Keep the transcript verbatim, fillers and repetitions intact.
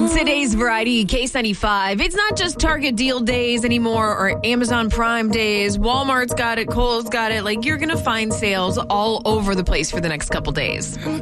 Today's variety, K ninety-five. It's not just Target deal days anymore or Amazon Prime days. Walmart's got it. Kohl's got it. Like, you're going to find sales all over the place for the next couple days.